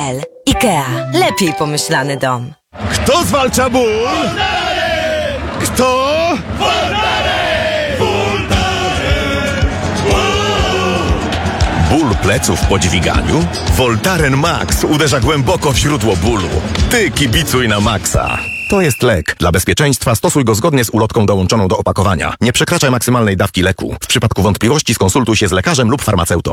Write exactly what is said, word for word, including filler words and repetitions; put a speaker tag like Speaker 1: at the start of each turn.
Speaker 1: l. IKEA. Lepiej pomyślany dom.
Speaker 2: Kto zwalcza ból? Kto? Ból pleców po dźwiganiu? Voltaren Max uderza głęboko w źródło bólu. Ty kibicuj na Maxa. To jest lek. Dla bezpieczeństwa stosuj go zgodnie z ulotką dołączoną do opakowania. Nie przekraczaj maksymalnej dawki leku. W przypadku wątpliwości skonsultuj się z lekarzem lub farmaceutą.